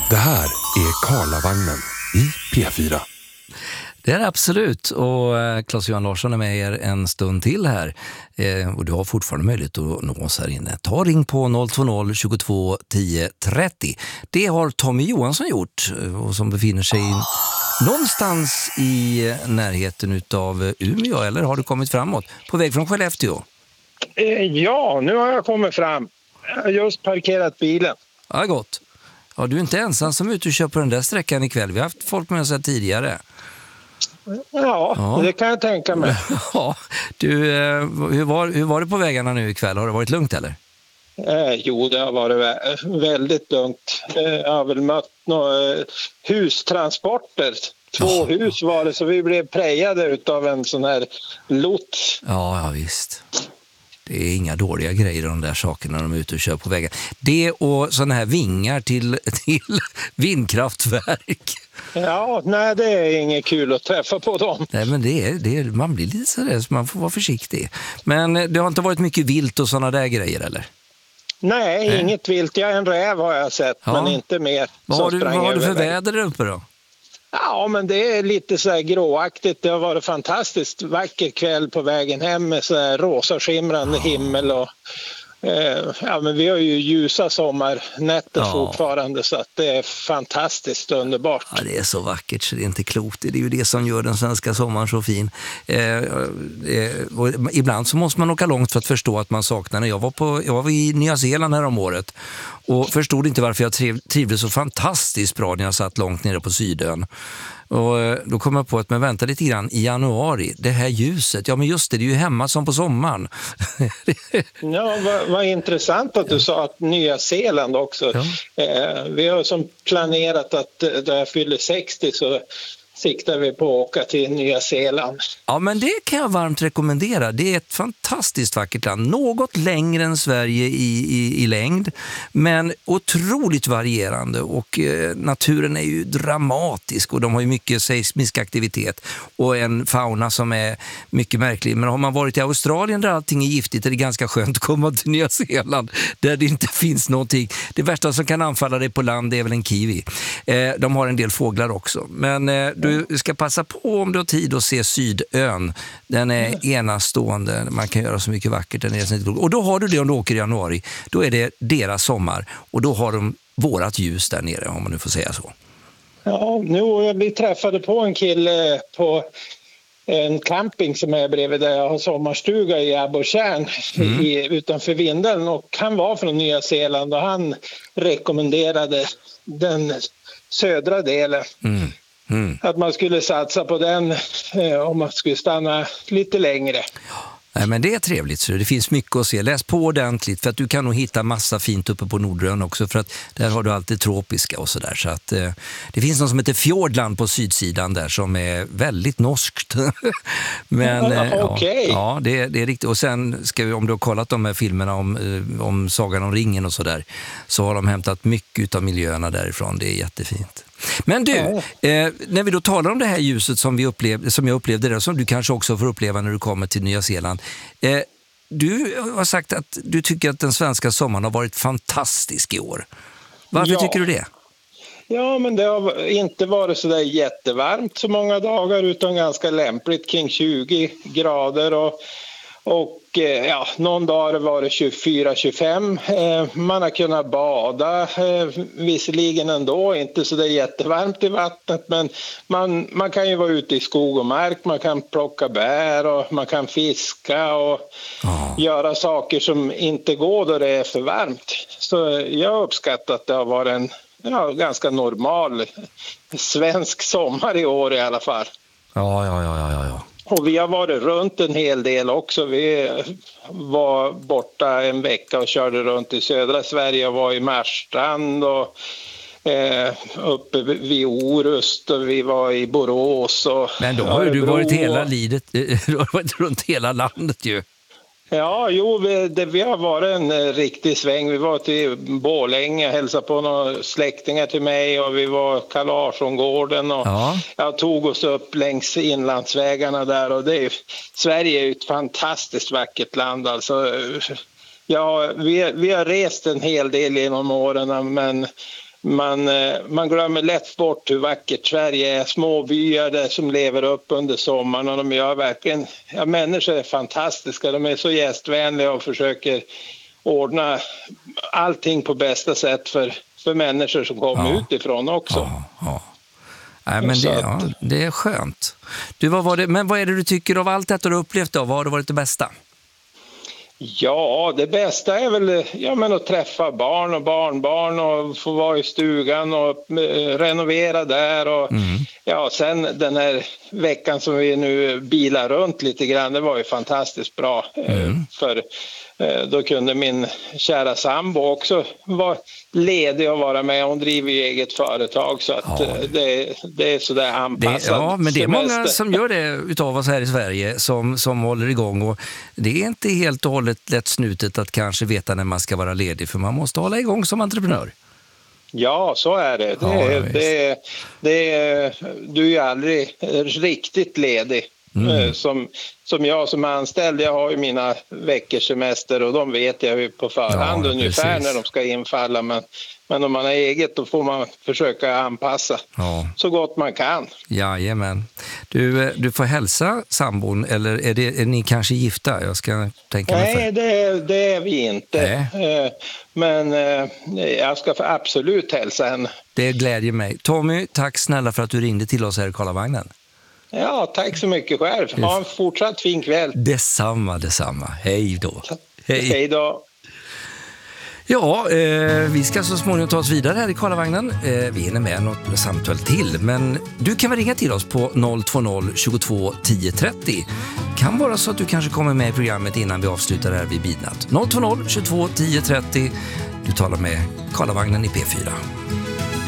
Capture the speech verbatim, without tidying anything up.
Det här är Karlavagnen i P fyra. Det är det absolut, och Claes-Johan Larsson är med er en stund till här, eh, och du har fortfarande möjlighet att nå oss här inne. Ta ring på noll två noll tjugotvå tio trettio. Det har Tommy Johansson gjort, och som befinner sig i, någonstans i närheten utav Umeå, eller har du kommit framåt på väg från Skellefteå? Eh, ja, nu har jag kommit fram. Jag har just parkerat bilen. Ja, gott. Ja, du är inte ensam som är ute och kör på den där sträckan ikväll. Vi har haft folk med oss här tidigare. Ja, ja, det kan jag tänka mig. Ja, du, hur var, hur var det på vägarna nu ikväll? Har det varit lugnt eller? Eh, jo, det har varit vä- väldigt lugnt. Eh, jag har väl mött några eh, hustransporter. Två Ja. hus var det, så vi blev prejade utav en sån här lots. Ja, ja visst. Det är inga dåliga grejer de där sakerna när de är ute och kör på vägen. Det och sådana här vingar till, till vindkraftverk. Ja, nej, det är inget kul att träffa på dem. Nej, men det är, det är, man blir lite sådär, så man får vara försiktig. Men det har inte varit mycket vilt och sådana där grejer, eller? Nej, Nej. inget vilt. Jag en räv har jag sett, Ja. men inte mer. Vad som har du, vad sprang har du för över vägen. väder där uppe då? Ja, men det är lite så här gråaktigt. Det har varit fantastiskt vacker kväll på vägen hem med så här rosa skimrande Ja. himmel och eh, ja, men vi har ju ljusa sommarnätter Ja. fortfarande, så att det är fantastiskt underbart. Ja, det är så vackert så det är inte klokt. Det är ju det som gör den svenska sommaren så fin. Eh, eh, och ibland så måste man åka långt för att förstå att man saknar. Jag var, på, jag var i Nya Zeeland här om året och förstod inte varför jag triv, trivdes så fantastiskt bra när jag satt långt nere på Sydön. Och eh, då kom jag på att, men vänta lite grann, i januari, det här ljuset, ja men just det, det är ju hemma som på sommaren. Ja, vad, vad intressant att du sa att Nya Zeeland också. Ja. Eh, vi har som planerat att eh, då jag fyller sextio så siktar vi på att åka till Nya Zeeland. Ja, men det kan jag varmt rekommendera. Det är ett fantastiskt vackert land. Något längre än Sverige i, i, i längd, men otroligt varierande. Och eh, naturen är ju dramatisk och de har ju mycket seismisk aktivitet och en fauna som är mycket märklig. Men har man varit i Australien där allting är giftigt är det ganska skönt att komma till Nya Zeeland där det inte finns någonting. Det värsta som kan anfalla dig på land är väl en kiwi. Eh, de har en del fåglar också. Men eh, du ska passa på om du har tid att se Sydön. Den är enastående. Man kan göra så mycket vackert. Den är och då har du det om du åker i januari. Då är det deras sommar. Och då har de vårat ljus där nere, om man nu får säga så. Ja, nu vi träffade på en kille på en camping som är bredvid där jag har sommarstuga i Abborrtjärn mm. i, utanför Vindeln, och han var från Nya Zeeland och han rekommenderade den södra delen. Mm. Mm. Att man skulle satsa på den eh, om man skulle stanna lite längre. Nej, men det är trevligt, så det finns mycket att se. Läs på ordentligt, för att du kan nog hitta massa fint uppe på Nordrön också, för att där har du alltid tropiska och sådär. Så att eh, det finns något som heter Fjordland på sydsidan där som är väldigt norskt. Men ja, eh, okay. ja, ja det, det är riktigt. Och sen ska vi, om du har kollat de här filmerna om, eh, om Sagan om ringen och sådär, så har de hämtat mycket av miljöerna därifrån. Det är jättefint. Men du, eh, när vi då talar om det här ljuset som, vi upplevde, som jag upplevde det, som du kanske också får uppleva när du kommer till Nya Zeeland. Eh, du har sagt att du tycker att den svenska sommaren har varit fantastisk i år. Varför ja. tycker du det? Ja, men det har inte varit så där jättevarmt så många dagar, utan ganska lämpligt kring tjugo grader och Och ja, någon dag var det tjugofyra tjugofem. Man har kunnat bada, visserligen ändå, inte så det är jättevarmt i vattnet, men man, man kan ju vara ute i skog och mark, man kan plocka bär och man kan fiska och oh. göra saker som inte går då det är för varmt. Så jag uppskattar att det har varit en ja, ganska normal svensk sommar i år i alla fall. Ja, ja, ja, ja, ja. Och vi har varit runt en hel del också. Vi var borta en vecka och körde runt i södra Sverige och var i Marstrand och eh, uppe vid Orust, och vi var i Borås. Och men då har ju du varit hela livet, du har varit runt hela landet ju. Ja, jo, vi, det, vi har varit en eh, riktig sväng. Vi var till Borlänge och hälsade på några släktingar till mig, och vi var Kalarsongården och ja. jag tog oss upp längs inlandsvägarna där, och det är, Sverige är ju ett fantastiskt vackert land. Alltså, ja, vi, vi har rest en hel del genom åren, men man, man glömmer lätt bort hur vackert Sverige är. Små byar där som lever upp under sommaren och de gör verkligen, ja, människor är fantastiska. De är så gästvänliga och försöker ordna allting på bästa sätt för, för människor som kommer ja. utifrån också. Ja, ja. Nej, men det, ja, det är skönt. Du, vad var det, men vad är det du tycker av allt detta du upplevt då? Vad har det varit det bästa? Ja, det bästa är väl ja, men att träffa barn och barnbarn och få vara i stugan och eh, renovera där. Och, mm. ja, sen den här veckan som vi nu bilar runt lite grann, det var ju fantastiskt bra. Mm. Eh, för eh, då kunde min kära sambo också vara ledig och vara med. Hon driver ju eget företag så att ja. eh, det, det är sådär anpassat. Det, ja, men det är semester. Många som gör det utav oss här i Sverige som, som håller igång, och det är inte helt och hållet lätt snutet att kanske veta när man ska vara ledig, för man måste hålla igång som entreprenör. Ja, så är det. det, ja, är, det, är, det är, du är ju aldrig riktigt ledig. Mm. Som, som jag som anställd, jag har ju mina veckors semester och de vet jag ju på förhand ja, ungefär precis. När de ska infalla, men, men om man har eget då får man försöka anpassa ja. så gott man kan. Jajamän. Du, du får hälsa sambon, eller är, det, är ni kanske gifta? Jag ska tänka mig för. Nej, det, det är vi inte. Nej. Men jag ska absolut hälsa henne. Det glädjer mig. Tommy, tack snälla för att du ringde till oss här i Karlavagnen. Ja, tack så mycket själv. Ha en fortsatt fin kväll. Detsamma, detsamma. Hej då. Hej, Hej då. Ja, eh, vi ska så småningom ta oss vidare här i Karlavagnen. Eh, vi hinner med något samtal till, men du kan väl ringa till oss på noll två noll tjugotvå tio trettio. Kan vara så att du kanske kommer med i programmet innan vi avslutar här vid midnatt. noll två noll tjugotvå tio trettio. Du talar med Karlavagnen i P fyra.